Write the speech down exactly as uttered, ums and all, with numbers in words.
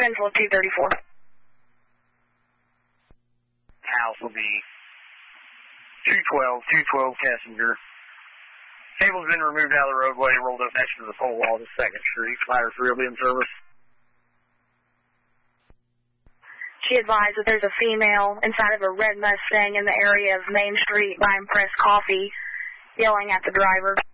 Peninsula two thirty-four. House will be two twelve, two twelve Kessinger. Cable's been removed out of the roadway, rolled up next to the pole wall to second Street. Ladder three will be in service. She advised that there's a female inside of a red Mustang in the area of Main Street buying pressed coffee, yelling at the driver.